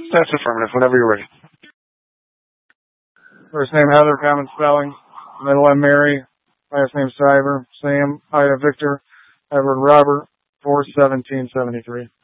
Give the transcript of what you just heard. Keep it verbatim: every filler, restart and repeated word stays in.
That's affirmative. Whenever you're ready. First name Heather, common spelling. Middle name Mary. Last name Cyber. Sam. Ida Victor. Edward Robert. four seventeen seventy-three.